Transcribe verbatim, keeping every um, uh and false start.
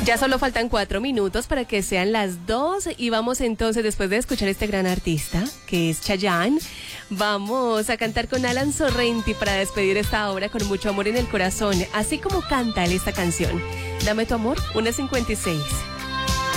Ya solo faltan cuatro minutos para que sean las dos y vamos entonces, después de escuchar a este gran artista, que es Chayanne, vamos a cantar con Alan Sorrenti para despedir esta obra con mucho amor en el corazón, así como canta él esta canción. Dame tu amor, una cincuenta y seis.